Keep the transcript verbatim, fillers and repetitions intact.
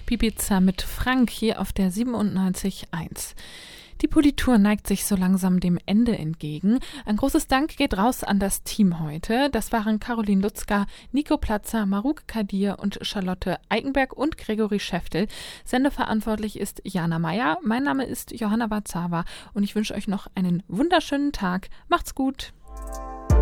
Ibiza mit Frank hier auf der siebenundneunzig Komma eins. Die Politur neigt sich so langsam dem Ende entgegen. Ein großes Dank geht raus an das Team heute. Das waren Caroline Lutzka, Nico Platzer, Maruk Kadir und Charlotte Eikenberg und Gregory Schäftel. Sendeverantwortlich ist Jana Meyer. Mein Name ist Johanna Barzava und ich wünsche euch noch einen wunderschönen Tag. Macht's gut!